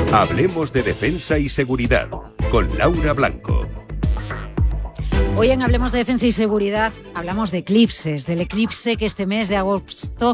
Hablemos de defensa y seguridad con Laura Blanco. Hoy en Hablemos de Defensa y Seguridad hablamos de eclipses, del eclipse que este mes de agosto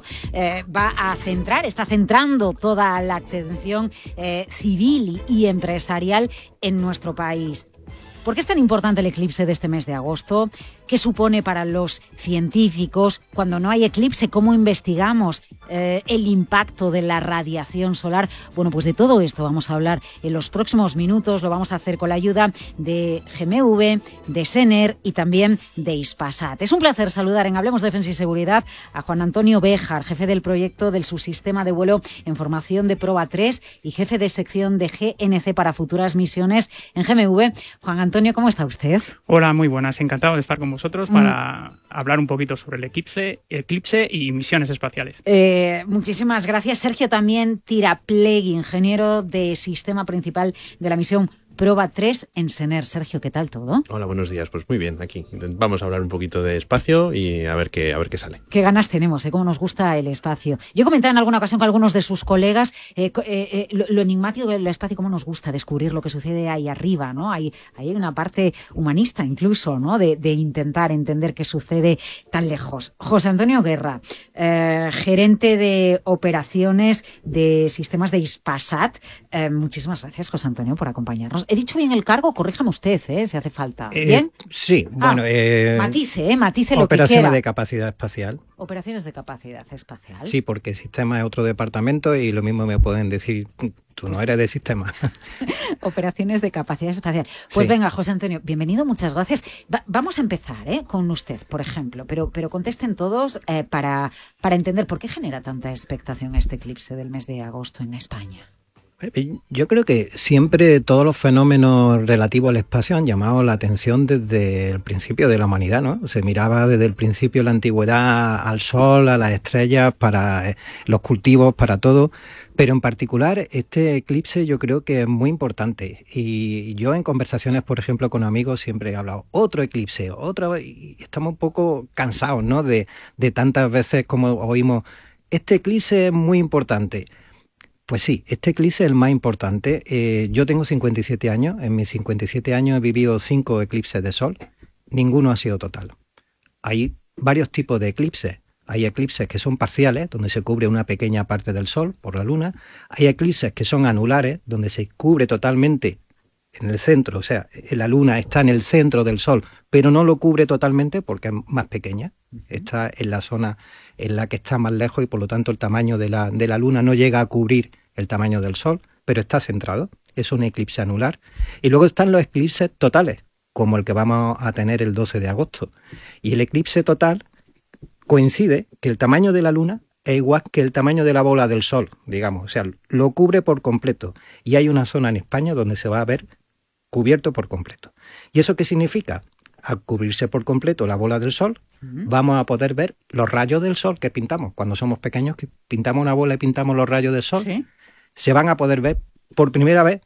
está centrando toda la atención civil y empresarial en nuestro país. ¿Por qué es tan importante el eclipse de este mes de agosto? ¿Qué supone para los científicos? Cuando no hay eclipse, ¿cómo investigamos el impacto de la radiación solar? Bueno, pues de todo esto vamos a hablar en los próximos minutos. Lo vamos a hacer con la ayuda de GMV, de SENER y también de Hispasat. Es un placer saludar en Hablemos de Defensa y Seguridad a Juan Antonio Béjar, jefe del proyecto del subsistema de vuelo en formación de Proba 3 y jefe de sección de GNC para futuras misiones en GMV. Juan Antonio, ¿cómo está usted? Hola, muy buenas. Encantado de estar con vosotros para hablar un poquito sobre el eclipse y misiones espaciales. Muchísimas gracias. Sergio también Tiraplegui, ingeniero de sistema principal de la misión Proba 3 en SENER. Sergio, ¿qué tal todo? Hola, buenos días. Pues muy bien, aquí. Vamos a hablar un poquito de espacio y a ver qué sale. Qué ganas tenemos, cómo nos gusta el espacio. Yo comentaba en alguna ocasión con algunos de sus colegas lo enigmático del espacio, cómo nos gusta descubrir lo que sucede ahí arriba, ¿no? Hay una parte humanista incluso, ¿no? De intentar entender qué sucede tan lejos. José Antonio Guerra, gerente de operaciones de sistemas de Hispasat. Muchísimas gracias, José Antonio, por acompañarnos. ¿He dicho bien el cargo? Corríjame usted, si hace falta. ¿Bien? Sí, bueno... matice lo que quiera. Operaciones de capacidad espacial. Operaciones de capacidad espacial. Sí, porque sistema es otro departamento y lo mismo me pueden decir, tú no eres de sistema. Operaciones de capacidad espacial. Pues sí. Venga, José Antonio, bienvenido, muchas gracias. Vamos a empezar con usted, por ejemplo, pero contesten todos para entender por qué genera tanta expectación este eclipse del mes de agosto en España. Yo creo que siempre todos los fenómenos relativos al espacio han llamado la atención desde el principio de la humanidad, ¿no? Se miraba desde el principio de la antigüedad al sol, a las estrellas, para los cultivos, para todo. Pero en particular este eclipse yo creo que es muy importante. Y yo en conversaciones, por ejemplo, con amigos siempre he hablado, otro eclipse, y estamos un poco cansados, ¿no? De tantas veces como oímos, este eclipse es muy importante. Pues sí, este eclipse es el más importante. Yo tengo 57 años. En mis 57 años he vivido 5 eclipses de sol. Ninguno ha sido total. Hay varios tipos de eclipses. Hay eclipses que son parciales, donde se cubre una pequeña parte del sol por la luna. Hay eclipses que son anulares, donde se cubre totalmente en el centro. O sea, la luna está en el centro del sol, pero no lo cubre totalmente porque es más pequeña. Está en la zona en la que está más lejos y por lo tanto el tamaño de la luna no llega a cubrir el tamaño del sol, pero está centrado. Es un eclipse anular. Y luego están los eclipses totales, como el que vamos a tener el 12 de agosto. Y el eclipse total coincide que el tamaño de la luna es igual que el tamaño de la bola del sol, digamos. O sea, lo cubre por completo. Y hay una zona en España donde se va a ver cubierto por completo. ¿Y eso qué significa? Al cubrirse por completo la bola del sol, vamos a poder ver los rayos del sol que pintamos. Cuando somos pequeños, que pintamos una bola y pintamos los rayos del sol, ¿sí? Se van a poder ver por primera vez,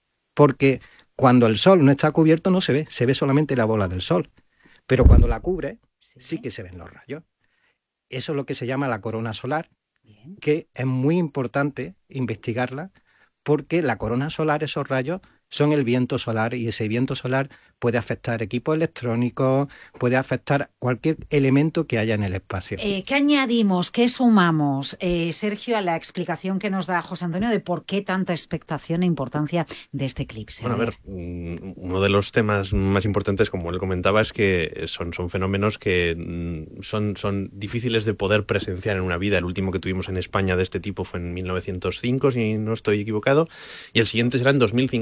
porque cuando el sol no está cubierto no se ve solamente la bola del sol. Pero cuando la cubre, sí que se ven los rayos. Eso es lo que se llama la corona solar, que es muy importante investigarla, porque la corona solar, esos rayos, son el viento solar y ese viento solar puede afectar equipos electrónicos, puede afectar cualquier elemento que haya en el espacio. ¿Qué añadimos, qué sumamos, Sergio, a la explicación que nos da José Antonio de por qué tanta expectación e importancia de este eclipse? Bueno, a ver, uno de los temas más importantes, como él comentaba, es que son fenómenos que son difíciles de poder presenciar en una vida. El último que tuvimos en España de este tipo fue en 1905, si no estoy equivocado, y el siguiente será en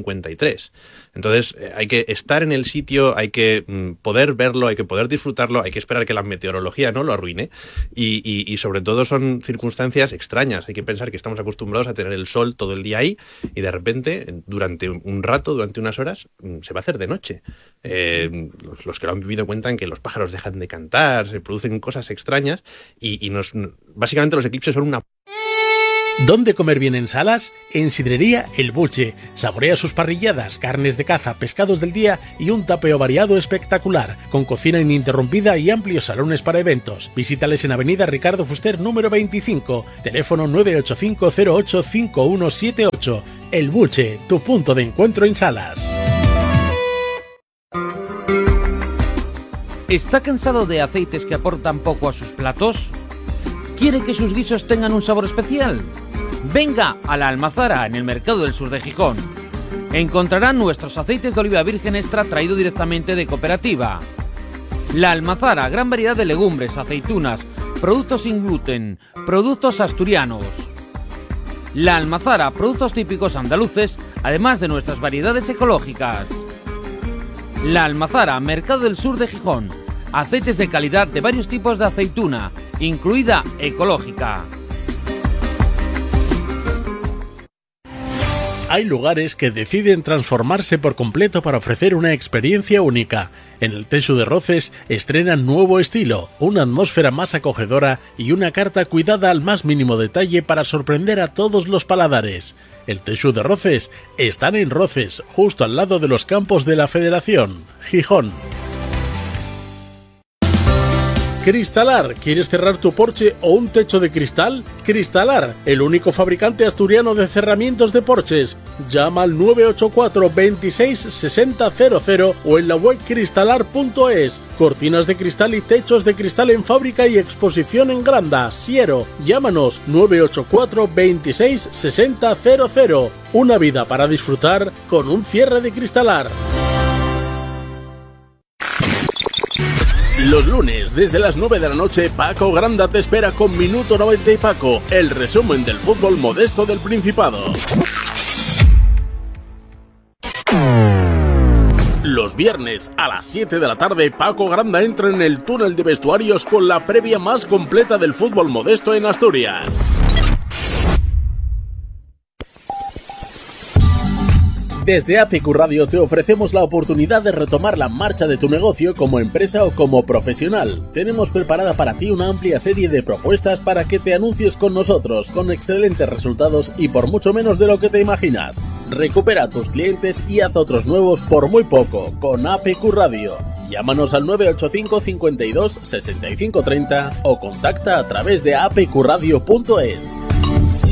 2053. Entonces, hay que estar en el sitio, hay que poder verlo, hay que poder disfrutarlo, hay que esperar que la meteorología no lo arruine y sobre todo son circunstancias extrañas. Hay que pensar que estamos acostumbrados a tener el sol todo el día ahí y de repente, durante un rato, durante unas horas, se va a hacer de noche. Los que lo han vivido cuentan que los pájaros dejan de cantar, se producen cosas extrañas y básicamente los eclipses son una... ¿Dónde comer bien en Salas? En Sidrería El Buche. Saborea sus parrilladas, carnes de caza, pescados del día y un tapeo variado espectacular, con cocina ininterrumpida y amplios salones para eventos. Visítales en Avenida Ricardo Fuster número 25, teléfono 985085178. El Buche, tu punto de encuentro en Salas. ¿Está cansado de aceites que aportan poco a sus platos? ¿Quiere que sus guisos tengan un sabor especial? Venga a La Almazara, en el Mercado del Sur de Gijón. Encontrarán nuestros aceites de oliva virgen extra traído directamente de cooperativa. La Almazara, gran variedad de legumbres, aceitunas, productos sin gluten, productos asturianos. La Almazara, productos típicos andaluces, además de nuestras variedades ecológicas. La Almazara, Mercado del Sur de Gijón. Aceites de calidad de varios tipos de aceituna, incluida ecológica. Hay lugares que deciden transformarse por completo para ofrecer una experiencia única. En el Teixu de Roces estrenan nuevo estilo, una atmósfera más acogedora y una carta cuidada al más mínimo detalle para sorprender a todos los paladares. El Teixu de Roces están en Roces, justo al lado de los campos de la Federación, Gijón. Cristalar, ¿quieres cerrar tu porche o un techo de cristal? Cristalar, el único fabricante asturiano de cerramientos de porches. Llama al 984 26 60 00 o en la web cristalar.es. Cortinas de cristal y techos de cristal en fábrica y exposición en Granda, Siero. Llámanos 984 26 60 00. Una vida para disfrutar con un cierre de Cristalar. Los lunes, desde las 9 de la noche, Paco Granda te espera con Minuto 90 y Paco, el resumen del fútbol modesto del Principado. Los viernes, a las 7 de la tarde, Paco Granda entra en el túnel de vestuarios con la previa más completa del fútbol modesto en Asturias. Desde APQ Radio te ofrecemos la oportunidad de retomar la marcha de tu negocio como empresa o como profesional. Tenemos preparada para ti una amplia serie de propuestas para que te anuncies con nosotros, con excelentes resultados y por mucho menos de lo que te imaginas. Recupera a tus clientes y haz otros nuevos por muy poco, con APQ Radio. Llámanos al 985 52 65 30 o contacta a través de apqradio.es.